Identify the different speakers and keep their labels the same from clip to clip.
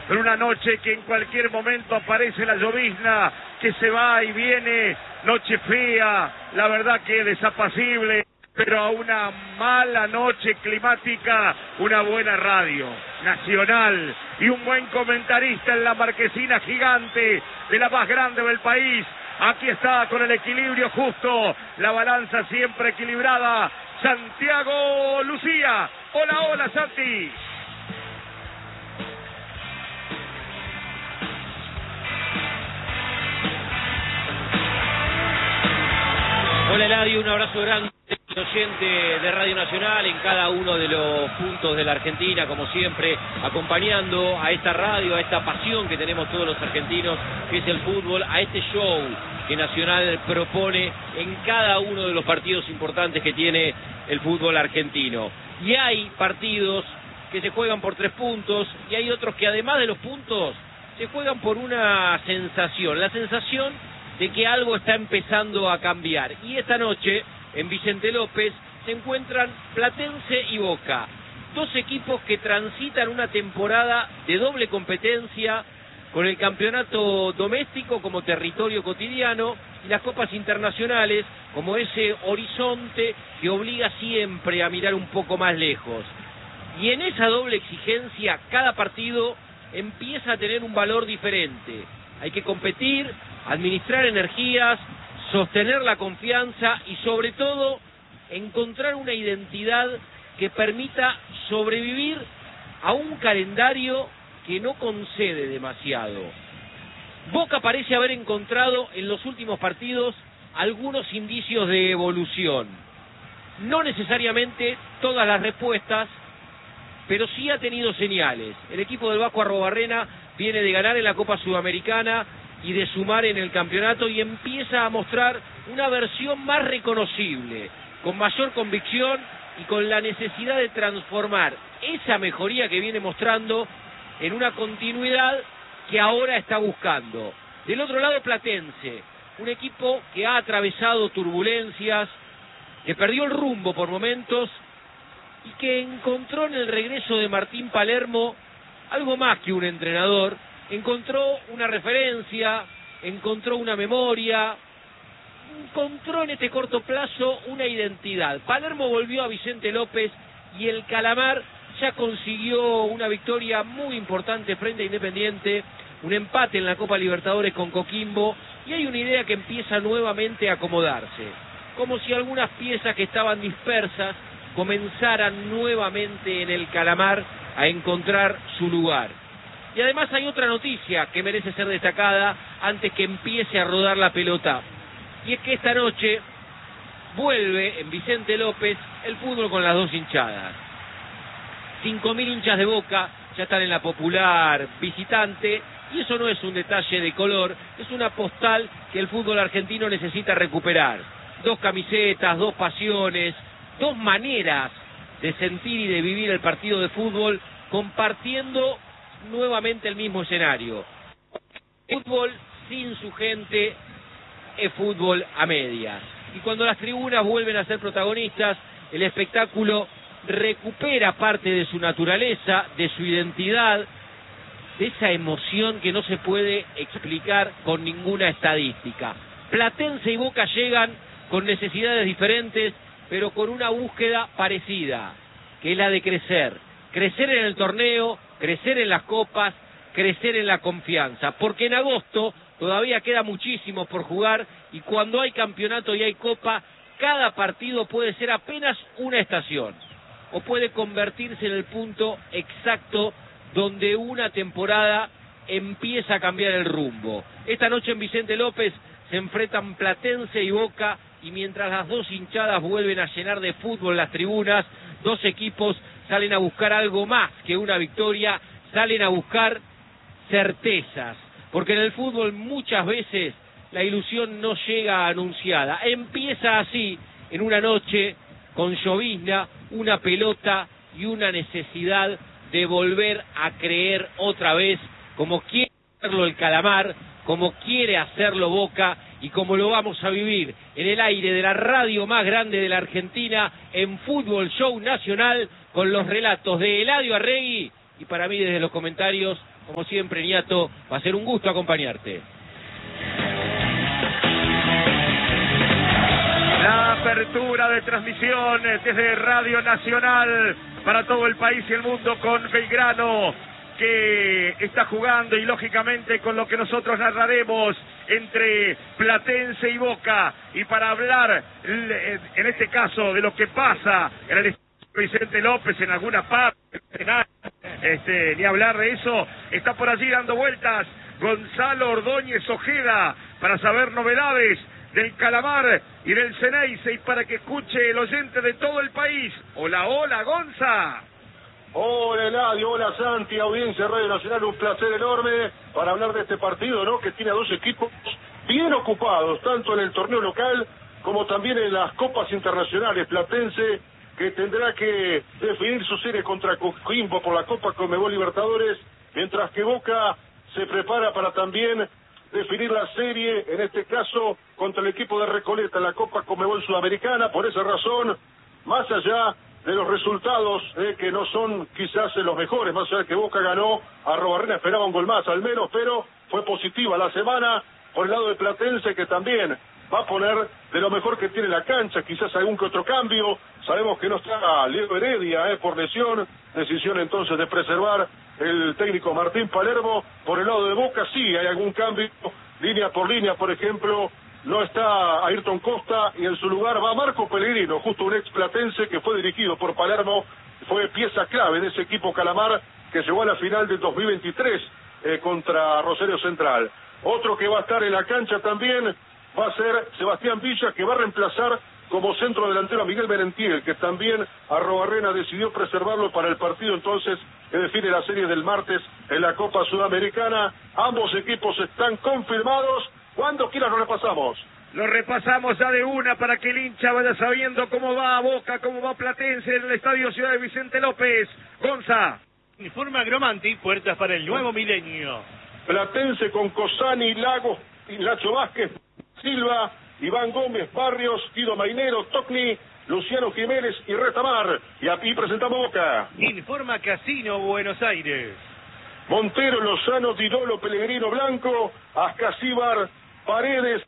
Speaker 1: pero una noche que en cualquier momento aparece la llovizna, que se va y viene, noche fea, la verdad que desapacible, pero a una mala noche climática, una buena radio nacional y un buen comentarista en la marquesina gigante de la más grande del país. Aquí está con el equilibrio justo, la balanza siempre equilibrada, Santiago Lucía. Hola, hola Santi.
Speaker 2: Hola Eladio, un abrazo grande, oyente de Radio Nacional en cada uno de los puntos de la Argentina, como siempre, acompañando a esta radio, a esta pasión que tenemos todos los argentinos, que es el fútbol, a este show que Nacional propone en cada uno de los partidos importantes que tiene el fútbol argentino. Y hay partidos que se juegan por 3 puntos y hay otros que además de los puntos se juegan por una sensación, la sensación de que algo está empezando a cambiar. Y esta noche, en Vicente López, se encuentran Platense y Boca, 2 equipos que transitan una temporada de doble competencia, con el campeonato doméstico como territorio cotidiano y las copas internacionales como ese horizonte que obliga siempre a mirar un poco más lejos. Y en esa doble exigencia, cada partido empieza a tener un valor diferente. Hay que competir, administrar energías, sostener la confianza y sobre todo encontrar una identidad que permita sobrevivir a un calendario que no concede demasiado. Boca parece haber encontrado en los últimos partidos algunos indicios de evolución. No necesariamente todas las respuestas, pero sí ha tenido señales. El equipo del Vasco Arrobarrena viene de ganar en la Copa Sudamericana y de sumar en el campeonato y empieza a mostrar una versión más reconocible, con mayor convicción y con la necesidad de transformar esa mejoría que viene mostrando en una continuidad que ahora está buscando. Del otro lado, Platense, un equipo que ha atravesado turbulencias, que perdió el rumbo por momentos y que encontró en el regreso de Martín Palermo algo más que un entrenador. Encontró una referencia, encontró una memoria, encontró en este corto plazo una identidad. Palermo volvió a Vicente López y el Calamar ya consiguió una victoria muy importante frente a Independiente, un empate en la Copa Libertadores con Coquimbo, y hay una idea que empieza nuevamente a acomodarse, como si algunas piezas que estaban dispersas comenzaran nuevamente en el Calamar a encontrar su lugar. Y además hay otra noticia que merece ser destacada antes que empiece a rodar la pelota, y es que esta noche vuelve en Vicente López el fútbol con las 2 hinchadas. 5.000 hinchas de Boca ya están en la popular visitante, y eso no es un detalle de color, es una postal que el fútbol argentino necesita recuperar. 2 camisetas, 2 pasiones, 2 maneras de sentir y de vivir el partido de fútbol, compartiendo nuevamente el mismo escenario. Fútbol sin su gente es fútbol a medias. Y cuando las tribunas vuelven a ser protagonistas, el espectáculo recupera parte de su naturaleza, de su identidad, de esa emoción que no se puede explicar con ninguna estadística. Platense y Boca llegan con necesidades diferentes, pero con una búsqueda parecida, que es la de crecer. Crecer en el torneo, crecer en las copas, crecer en la confianza, porque en agosto todavía queda muchísimo por jugar, y cuando hay campeonato y hay copa, cada partido puede ser apenas una estación, o puede convertirse en el punto exacto donde una temporada empieza a cambiar el rumbo. Esta noche en Vicente López se enfrentan Platense y Boca, y mientras las 2 hinchadas vuelven a llenar de fútbol las tribunas, 2 equipos salen a buscar algo más que una victoria, salen a buscar certezas, porque en el fútbol muchas veces la ilusión no llega anunciada, empieza así, en una noche con llovizna, una pelota y una necesidad de volver a creer otra vez, como quiere hacerlo el Calamar, como quiere hacerlo Boca, y como lo vamos a vivir en el aire de la radio más grande de la Argentina, en Fútbol Show Nacional, con los relatos de Eladio Arregui y para mí desde los comentarios Como siempre, Niato, va a ser un gusto acompañarte.
Speaker 1: La apertura de transmisión desde Radio Nacional para todo el país y el mundo con Belgrano, que está jugando, y lógicamente con lo que nosotros narraremos entre Platense y Boca. Y para hablar en este caso de lo que pasa en el estadio Vicente López en alguna parte, ni hablar de eso, está por allí dando vueltas Gonzalo Ordóñez Ojeda para saber novedades del Calamar y del Ceneice, y para que escuche el oyente de todo el país. Hola, hola, Gonza.
Speaker 3: Hola, Eladio, hola, Santi, audiencia de Radio Nacional, un placer enorme para hablar de este partido, ¿no? Que tiene a dos equipos bien ocupados, tanto en el torneo local como también en las copas internacionales. Platense, que tendrá que definir su serie contra Coquimbo por la Copa Conmebol Libertadores, mientras que Boca se prepara para también definir la serie, en este caso contra el equipo de Recoleta en la Copa Conmebol Sudamericana. Por esa razón, más allá de los resultados que no son quizás los mejores, más allá de que Boca ganó, Arrobarrena esperaba un gol más al menos, pero fue positiva la semana por el lado de Platense, que también va a poner de lo mejor que tiene la cancha, quizás algún que otro cambio. Sabemos que no está Leo Heredia por lesión, decisión entonces de preservar el técnico Martín Palermo. Por el lado de Boca sí hay algún cambio, línea por línea, por ejemplo, no está Ayrton Costa y en su lugar va Marco Pellegrino, justo un ex platense que fue dirigido por Palermo, fue pieza clave de ese equipo Calamar que llegó a la final del 2023 contra Rosario Central. Otro que va a estar en la cancha también va a ser Sebastián Villa, que va a reemplazar como centro delantero a Miguel Merentiel, que también Arrobarrena decidió preservarlo para el partido entonces que define la serie del martes en la Copa Sudamericana. Ambos equipos están confirmados. Cuando quieras lo repasamos.
Speaker 1: Lo repasamos ya de una para que el hincha vaya sabiendo cómo va a Boca, cómo va Platense en el Estadio Ciudad de Vicente López. Gonza.
Speaker 4: Informa Agromanti, puertas para el nuevo milenio.
Speaker 3: Platense con Cosani, Lagos, Lacho Vázquez, Silva, Iván Gómez, Barrios, Guido Mainero, Tocni, Luciano Jiménez y Retamar. Y aquí presentamos Boca.
Speaker 4: Informa Casino Buenos Aires.
Speaker 3: Montero, Lozano, Dinolo, Pellegrino, Blanco, Ascasíbar, Paredes,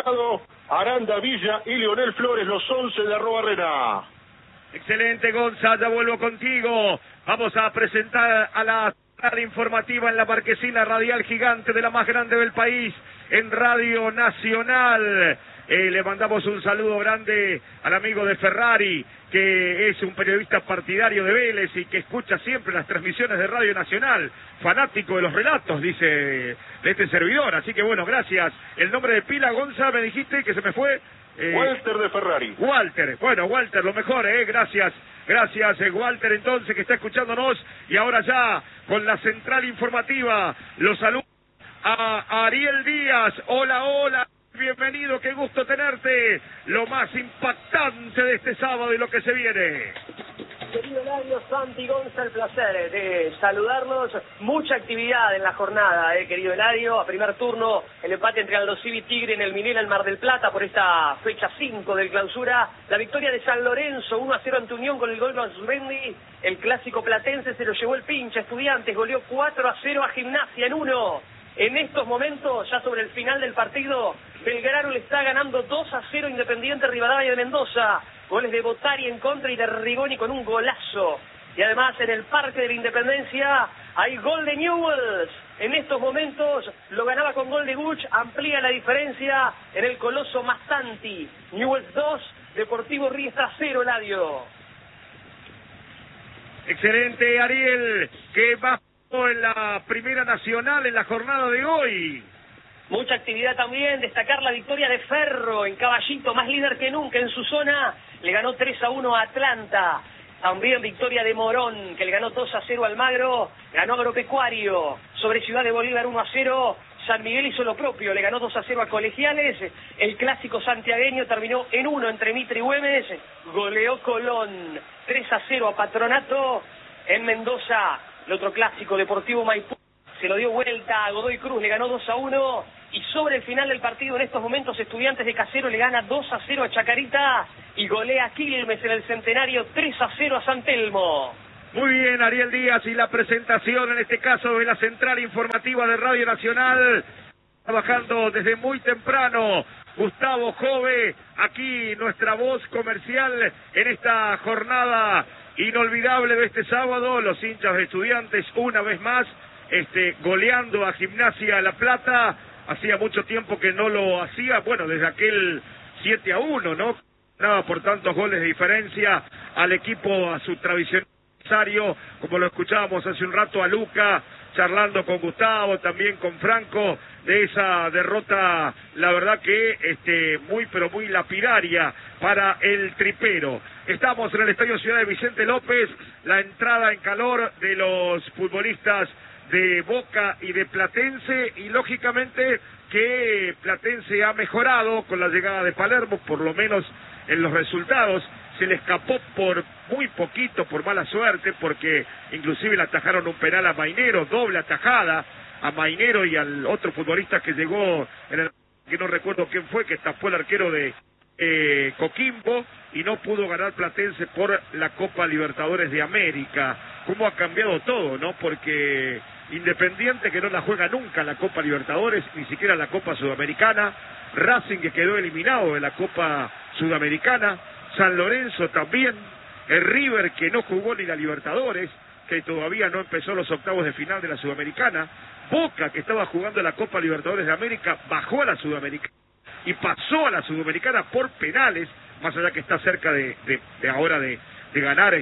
Speaker 3: Aranda, Villa y Leonel Flores, los 11 de Arrobarrena.
Speaker 1: Excelente, Gonza, ya vuelvo contigo. Vamos a presentar a la informativa en la marquesina radial gigante de la más grande del país, en Radio Nacional. Le mandamos un saludo grande al amigo de Ferrari, que es un periodista partidario de Vélez y que escucha siempre las transmisiones de Radio Nacional, fanático de los relatos, dice, de este servidor. Así que bueno, gracias. El nombre de pila, Gonza, me dijiste que se me fue.
Speaker 3: Walter de Ferrari.
Speaker 1: Walter, bueno, Walter, lo mejor, gracias, Walter, entonces, que está escuchándonos. Y ahora ya, con la central informativa, los saludo a Ariel Díaz. Hola, hola, bienvenido, qué gusto tenerte. Lo más impactante de este sábado y lo que se viene.
Speaker 5: Querido Eladio, Santi, Gonza, el placer de saludarlos. Mucha actividad en la jornada, querido Eladio. A primer turno, el empate entre Aldo Civi y Tigre en el Minera, en Mar del Plata, por esta fecha 5 del clausura. La victoria de San Lorenzo, 1-0 ante Unión con el gol de Anzurmendi. El clásico platense se lo llevó el pincha. Estudiantes goleó 4-0 a Gimnasia en 1. En estos momentos, ya sobre el final del partido, Belgrano le está ganando 2-0 Independiente Rivadavia de Mendoza. Goles de Botari en contra y de Rigoni con un golazo. Y además en el Parque de la Independencia hay gol de Newell's. En estos momentos lo ganaba con gol de Guch, amplía la diferencia en el Coloso Mastanti. Newell's 2, Deportivo Riestra 0, Eladio.
Speaker 1: Excelente, Ariel, que va en la Primera Nacional en la jornada de hoy.
Speaker 5: Mucha actividad también, destacar la victoria de Ferro en Caballito, más líder que nunca en su zona, le ganó 3-1 a Atlanta. También victoria de Morón, que le ganó 2-0 al Magro, ganó Agropecuario. Sobre Ciudad de Bolívar 1-0, San Miguel hizo lo propio, le ganó 2-0 a Colegiales. El clásico santiagueño terminó en 1 entre Mitre y Güemes, goleó Colón 3-0 a Patronato. En Mendoza, el otro clásico, Deportivo Maipú, se lo dio vuelta a Godoy Cruz, le ganó 2-1. Y sobre el final del partido, en estos momentos, Estudiantes de Casero le gana 2-0 a Chacarita y golea a Quilmes en el Centenario 3-0 a San Telmo.
Speaker 1: Muy bien, Ariel Díaz, y la presentación en este caso de la central informativa de Radio Nacional, trabajando desde muy temprano, Gustavo Jove, aquí nuestra voz comercial en esta jornada inolvidable de este sábado, los hinchas de Estudiantes una vez más, goleando a Gimnasia La Plata, hacía mucho tiempo que no lo hacía, bueno, desde aquel 7-1, ¿no? Nada por tantos goles de diferencia al equipo, a su tradicional, como lo escuchábamos hace un rato a Luca, charlando con Gustavo, también con Franco, de esa derrota, la verdad que muy pero muy lapidaria para el tripero. Estamos en el Estadio Ciudad de Vicente López, la entrada en calor de los futbolistas de Boca y de Platense, y lógicamente que Platense ha mejorado con la llegada de Palermo, por lo menos en los resultados. Se le escapó por muy poquito, por mala suerte, porque inclusive le atajaron un penal a Mainero, doble atajada a Mainero y al otro futbolista que llegó, que no recuerdo quién fue, que tapó el arquero de Coquimbo, y no pudo ganar Platense por la Copa Libertadores de América. ¿Cómo ha cambiado todo, no? Porque Independiente, que no la juega nunca la Copa Libertadores, ni siquiera la Copa Sudamericana, Racing, que quedó eliminado de la Copa Sudamericana, San Lorenzo también, el River, que no jugó ni la Libertadores, que todavía no empezó los octavos de final de la Sudamericana, Boca, que estaba jugando la Copa Libertadores de América, bajó a la Sudamericana y pasó a la Sudamericana por penales, más allá que está cerca de ahora de ganar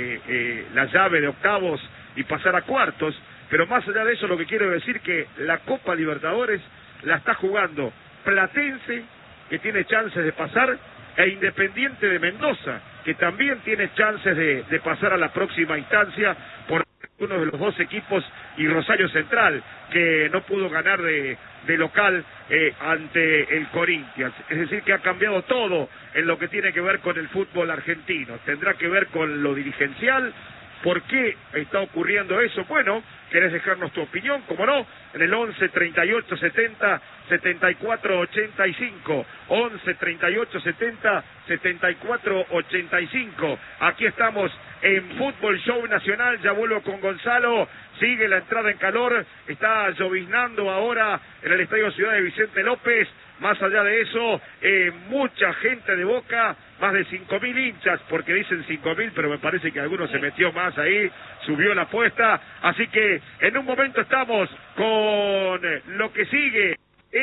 Speaker 1: la llave de octavos y pasar a cuartos, pero más allá de eso, lo que quiero decir que la Copa Libertadores la está jugando Platense, que tiene chances de pasar, e Independiente de Mendoza, que también tiene chances de pasar a la próxima instancia por uno de los dos equipos, y Rosario Central, que no pudo ganar de local ante el Corinthians. Es decir, que ha cambiado todo en lo que tiene que ver con el fútbol argentino. Tendrá que ver con lo dirigencial. ¿Por qué está ocurriendo eso? Bueno, ¿querés dejarnos tu opinión? Como no, en el 11 38 70 74 85, 11 38 70 74 85. Aquí estamos en Fútbol Show Nacional. Ya vuelvo con Gonzalo. Sigue la entrada en calor, está lloviznando ahora en el Estadio Ciudad de Vicente López. Más allá de eso, mucha gente de Boca, más de 5.000 hinchas, porque dicen 5.000, pero me parece que alguno se metió más ahí, subió la apuesta. Así que en un momento estamos con lo que sigue,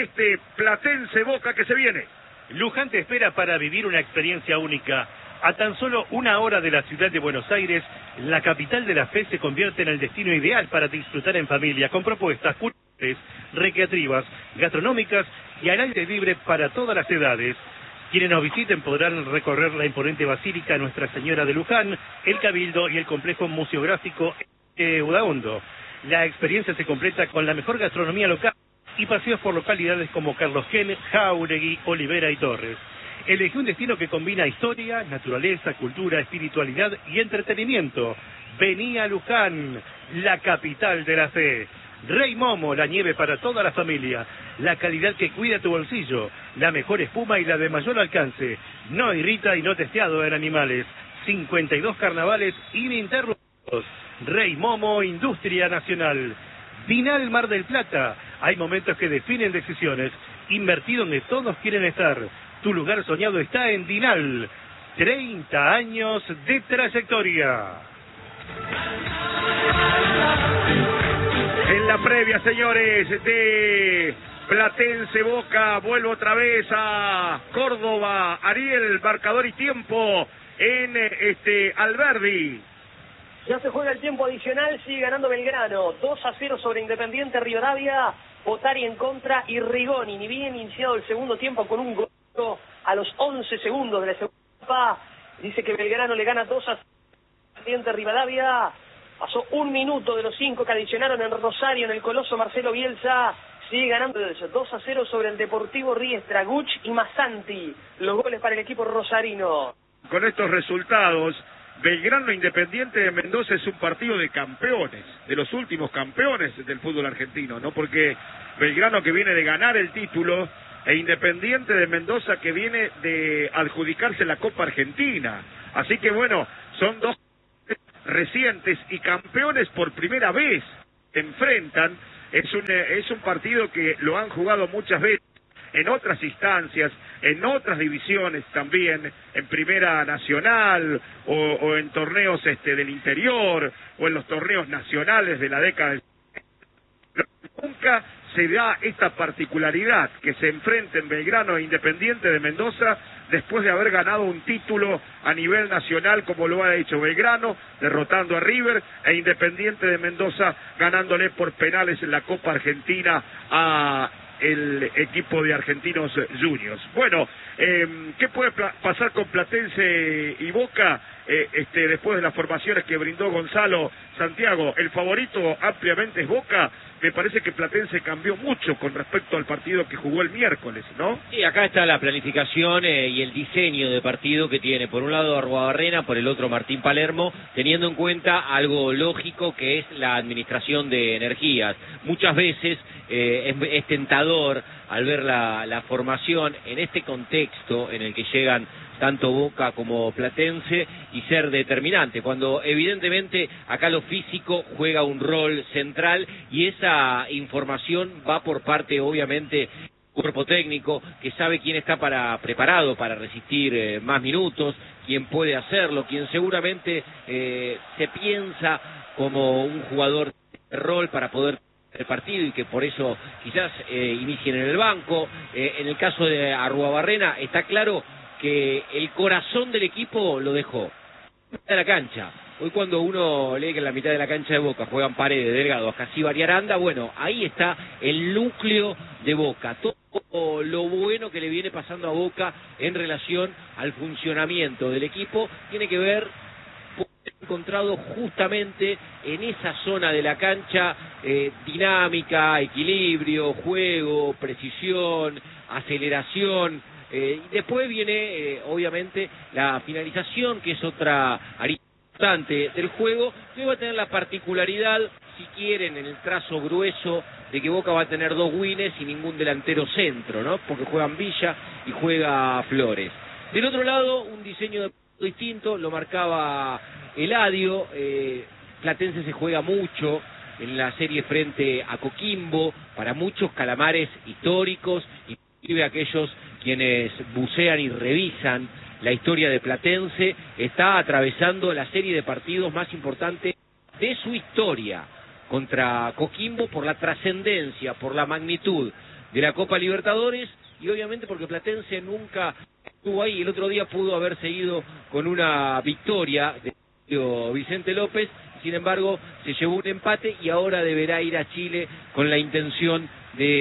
Speaker 1: Platense Boca que se viene.
Speaker 4: Luján te espera para vivir una experiencia única. A tan solo 1 hora de la ciudad de Buenos Aires, la capital de la fe se convierte en el destino ideal para disfrutar en familia, con propuestas culturales, recreativas, gastronómicas y al aire libre para todas las edades. Quienes nos visiten podrán recorrer la imponente Basílica Nuestra Señora de Luján, el Cabildo y el complejo museográfico Udaondo. La experiencia se completa con la mejor gastronomía local y paseos por localidades como Carlos Gen, Jáuregui, Olivera y Torres. Elegí un destino que combina historia, naturaleza, cultura, espiritualidad y entretenimiento. Vení a Luján, la capital de la fe. Rey Momo, la nieve para toda la familia. La calidad que cuida tu bolsillo. La mejor espuma y la de mayor alcance. No irrita y no testeado en animales. 52 carnavales ininterrumpidos. Rey Momo, Industria Nacional. Vinal Mar del Plata. Hay momentos que definen decisiones. Invertí donde todos quieren estar. Tu lugar soñado está en Dinal. 30 años de trayectoria.
Speaker 1: En la previa, señores, de Platense Boca, vuelvo otra vez a Córdoba. Ariel, marcador y tiempo en Alberdi.
Speaker 5: Ya se juega el tiempo adicional, sigue ganando Belgrano, 2-0 sobre Independiente Rivadavia, Potari en contra y Rigoni, ni bien iniciado el segundo tiempo con un gol a los 11 segundos de la segunda etapa. Dice que Belgrano le gana 2-0 Independiente Rivadavia. Pasó 1 minuto de los 5 que adicionaron en Rosario, en el Coloso Marcelo Bielsa. Sigue ganando 2-0 sobre el Deportivo Riestra, Guch y Massanti. Los goles para el equipo rosarino.
Speaker 1: Con estos resultados, Belgrano Independiente de Mendoza es un partido de campeones, de los últimos campeones del fútbol argentino, ¿no? Porque Belgrano, que viene de ganar el título, e Independiente de Mendoza, que viene de adjudicarse la Copa Argentina. Así que bueno, son dos recientes y campeones por primera vez se enfrentan. Es un partido que lo han jugado muchas veces en otras instancias, en otras divisiones también, en Primera Nacional o en torneos del interior o en los torneos nacionales de la década del... Nunca se da esta particularidad que se enfrenten Belgrano e Independiente de Mendoza después de haber ganado un título a nivel nacional, como lo ha hecho Belgrano, derrotando a River, e Independiente de Mendoza ganándole por penales en la Copa Argentina a el equipo de Argentinos Juniors. Bueno, ¿qué puede pasar con Platense y Boca después de las formaciones que brindó Gonzalo? Santiago, el favorito ampliamente es Boca. Me parece que Platense cambió mucho con respecto al partido que jugó el miércoles, ¿no?
Speaker 2: Sí, acá está la planificación y el diseño de partido que tiene, por un lado Arruabarrena, por el otro Martín Palermo, teniendo en cuenta algo lógico que es la administración de energías. Muchas veces es tentador al ver la formación en este contexto en el que llegan tanto Boca como Platense y ser determinante, cuando evidentemente acá lo físico juega un rol central y esa información va por parte obviamente del cuerpo técnico que sabe quién está preparado para resistir más minutos, quién puede hacerlo, quién seguramente se piensa como un jugador de rol para poder el partido y que por eso quizás inicien en el banco. En el caso de Arruabarrena está claro que el corazón del equipo lo dejó en la cancha. Hoy cuando uno lee que en la mitad de la cancha de Boca juegan Paredes, Delgado, Ajacíbar y Aranda, bueno, ahí está el núcleo de Boca. Todo lo bueno que le viene pasando a Boca en relación al funcionamiento del equipo tiene que ver encontrado justamente en esa zona de la cancha dinámica, equilibrio, juego, precisión, aceleración. Y después viene obviamente la finalización, que es otra área importante del juego, que va a tener la particularidad, si quieren, en el trazo grueso, de que Boca va a tener 2 wines y ningún delantero centro, ¿no? Porque juegan Villa y juega Flores. Del otro lado, un diseño de distinto, lo marcaba Eladio. Platense se juega mucho en la serie frente a Coquimbo, para muchos calamares históricos, inclusive aquellos quienes bucean y revisan la historia de Platense, está atravesando la serie de partidos más importantes de su historia contra Coquimbo por la trascendencia, por la magnitud de la Copa Libertadores y obviamente porque Platense nunca estuvo ahí. El otro día pudo haber seguido con una victoria de Vicente López, sin embargo se llevó un empate y ahora deberá ir a Chile con la intención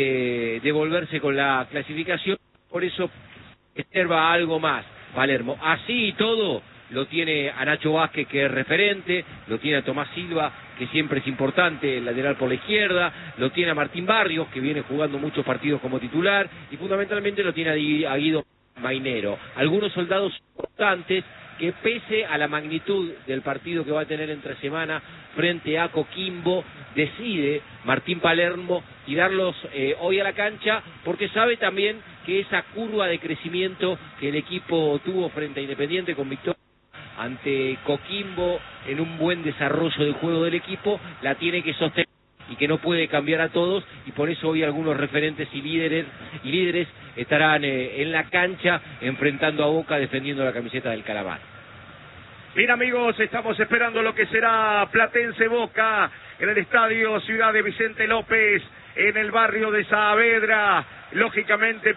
Speaker 2: de volverse con la clasificación. Por eso reserva algo más Palermo. Así y todo lo tiene a Nacho Vázquez, que es referente, lo tiene a Tomás Silva, que siempre es importante, el lateral por la izquierda, lo tiene a Martín Barrios, que viene jugando muchos partidos como titular, y fundamentalmente lo tiene a Guido Mainero. Algunos soldados importantes que, pese a la magnitud del partido que va a tener entre semana frente a Coquimbo, decide Martín Palermo tirarlos hoy a la cancha, porque sabe también que esa curva de crecimiento que el equipo tuvo frente a Independiente con victoria ante Coquimbo en un buen desarrollo de juego del equipo, la tiene que sostener y que no puede cambiar a todos, y por eso hoy algunos referentes y líderes estarán en la cancha enfrentando a Boca, defendiendo la camiseta del Calamar.
Speaker 1: Bien, amigos, estamos esperando lo que será Platense Boca en el estadio Ciudad de Vicente López, en el barrio de Saavedra, lógicamente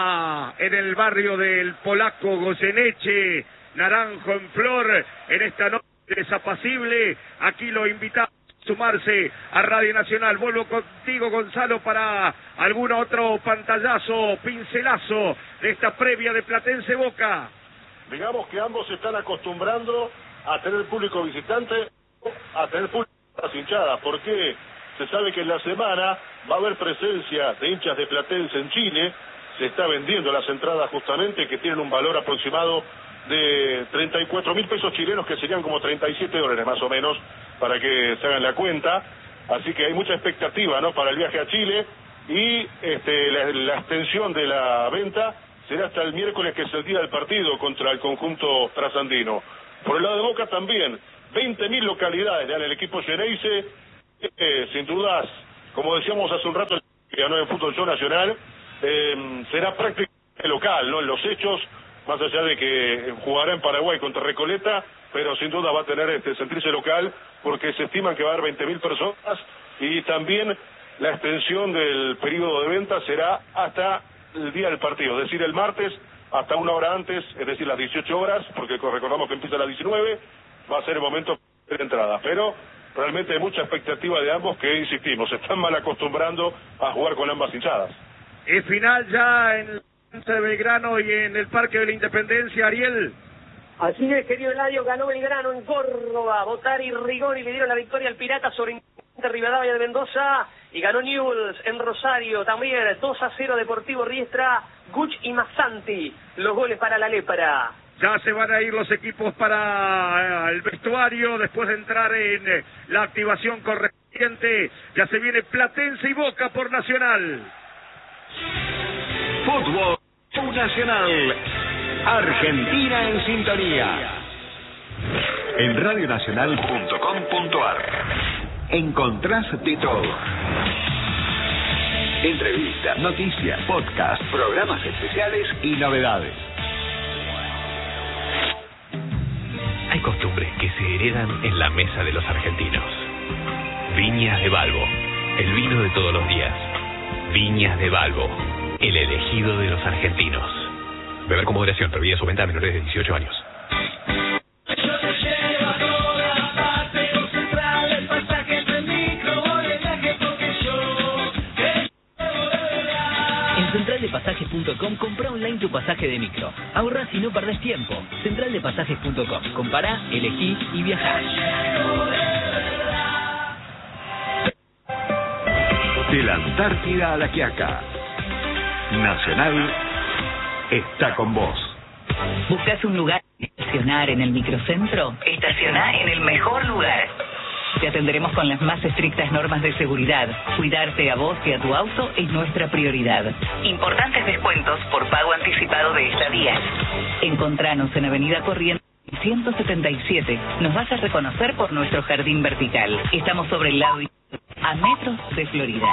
Speaker 1: en el barrio del Polaco Goyeneche, Naranjo en Flor, en esta noche desapacible. Aquí lo invitamos a sumarse a Radio Nacional. Vuelvo contigo, Gonzalo, para algún otro pantallazo, pincelazo de esta previa de Platense Boca.
Speaker 3: Digamos que ambos se están acostumbrando a tener público visitante, a tener público a las hinchadas, porque se sabe que en la semana va a haber presencia de hinchas de Platense en Chile. Se está vendiendo las entradas justamente, que tienen un valor aproximado de 34.000 pesos chilenos, que serían como $37 más o menos, para que se hagan la cuenta. Así que hay mucha expectativa, ¿no?, para el viaje a Chile, y la extensión de la venta será hasta el miércoles, que es el día del partido contra el conjunto trasandino. Por el lado de Boca también 20.000 localidades le dan el equipo Geneise, sin dudas, como decíamos hace un rato, que ganó en Fútbol Show Nacional, será prácticamente local, ¿no? En los hechos, más allá de que jugará en Paraguay contra Recoleta, pero sin duda va a tener sentirse local, porque se estiman que va a haber 20.000 personas, y también la extensión del periodo de venta será hasta el día del partido, es decir, el martes hasta una hora antes, es decir, las 18 horas, porque recordamos que empieza a las 19, va a ser el momento de entrada, pero realmente hay mucha expectativa de ambos que, insistimos, se están mal acostumbrando a jugar con ambas hinchadas.
Speaker 1: Es final ya en el cancha de Belgrano y en el Parque de la Independencia, Ariel.
Speaker 5: Así es, querido Eladio, ganó Belgrano en Córdoba, Botari y Rigoni le dieron la victoria al Pirata sobre Rivadavia de Mendoza, y ganó Newell's en Rosario, también 2-0 Deportivo Riestra, Guch y Massanti, los goles para la Lepra.
Speaker 1: Ya se van a ir los equipos para el vestuario después de entrar en la activación correspondiente. Ya se viene Platense y Boca por Nacional.
Speaker 6: Fútbol Nacional. Argentina en sintonía. En radionacional.com.ar encontrás de todo. Entrevistas, noticias, podcast, programas especiales y novedades.
Speaker 7: Hay costumbres que se heredan en la mesa de los argentinos. Viñas de Balbo, el vino de todos los días. Viñas de Balbo, el elegido de los argentinos. Beber con moderación, prohibida su venta a menores de 18 años.
Speaker 8: En centraldepasajes.com compra online tu pasaje de micro. Ahorrás y no perdés tiempo. Centraldepasajes.com. Compará, elegí y viajá.
Speaker 6: De la Antártida a La Quiaca, Nacional está con vos.
Speaker 9: ¿Buscas un lugar para estacionar en el microcentro? Estacioná en el mejor lugar. Te atenderemos con las más estrictas normas de seguridad. Cuidarte a vos y a tu auto es nuestra prioridad. Importantes descuentos por pago anticipado de estadías. Encontranos en Avenida Corrientes 177. Nos vas a reconocer por nuestro jardín vertical. Estamos sobre el lado a metros de Florida.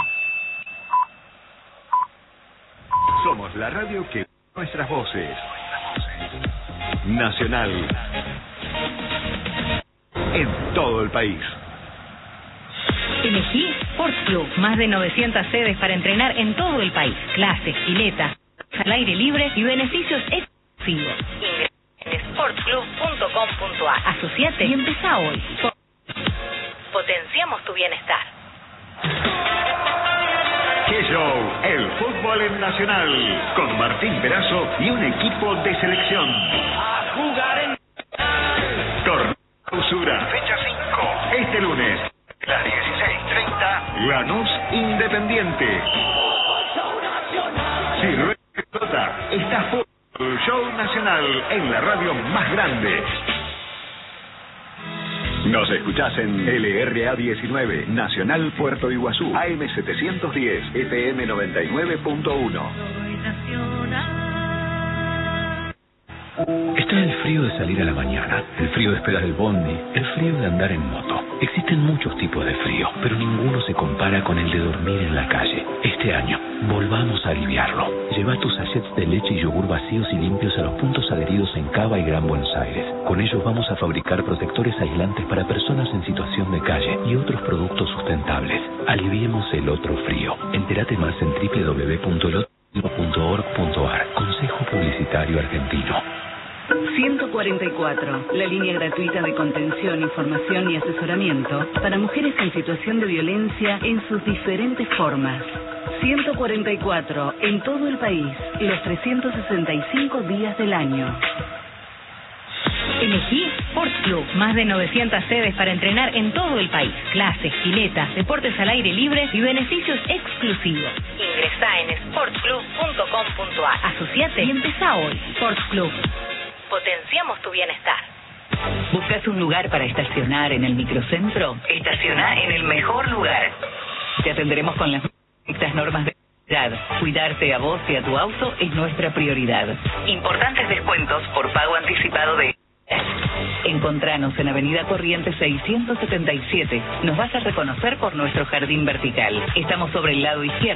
Speaker 6: Somos la radio que nuestras voces. Nacional. En todo el país.
Speaker 10: Elegí Sports Club, más de 900 sedes para entrenar en todo el país. Clases, piletas, al aire libre y beneficios exclusivos. Ingresa en sportsclub.com.ar. Asociate y empezá hoy. Potenciamos tu bienestar.
Speaker 6: ¡Qué show! El fútbol en Nacional, con Martín Perazo y un equipo de selección.
Speaker 2: A jugar en
Speaker 6: Torneo Clausura, fecha 5. Este lunes, las 16:30, Lanús Independiente. Si Rueda está Fútbol Show Nacional en la radio más grande. Nos escuchás en LRA 19, Nacional Puerto Iguazú, AM 710, FM 99.1.
Speaker 11: Está el frío de salir a la mañana, el frío de esperar el bondi, el frío de andar en moto. Existen muchos tipos de frío, pero ninguno se compara con el de dormir en la calle. Este año, volvamos a aliviarlo. Lleva tus sachets de leche y yogur vacíos y limpios a los puntos adheridos en Cava y Gran Buenos Aires. Con ellos vamos a fabricar protectores aislantes para personas en situación de calle y otros productos sustentables. Aliviemos el otro frío. Entérate más en www.org.ar. Consejo Publicitario Argentino.
Speaker 12: 144, la línea gratuita de contención, información y asesoramiento para mujeres en situación de violencia en sus diferentes formas. 144, en todo el país, los 365 días del año.
Speaker 10: Elegí Sports Club, más de 900 sedes para entrenar en todo el país. Clases, piletas, deportes al aire libre y beneficios exclusivos. Ingresá en sportsclub.com.ar. Asociate y empezá hoy. Sports Club. Potenciamos tu bienestar.
Speaker 9: ¿Buscas un lugar para estacionar en el microcentro? Estacioná en el mejor lugar. Te atenderemos con las estrictas normas de seguridad. Cuidarte a vos y a tu auto es nuestra prioridad. Importantes descuentos por pago anticipado de Encontranos en Avenida Corrientes 677. Nos vas a reconocer por nuestro jardín vertical. Estamos sobre el lado izquierdo